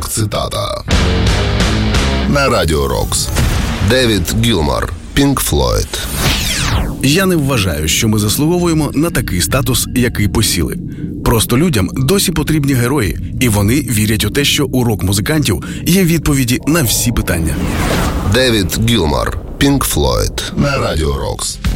Рок-цитата. На Радіо Рокс. Девід Гілмор, Pink Floyd. Я не вважаю, що ми заслуговуємо на такий статус, який посіли. Просто людям досі потрібні герої, і вони вірять у те, що у рок-музикантів є відповіді на всі питання. Девід Гілмор, Pink Floyd. На Радіо Рокс.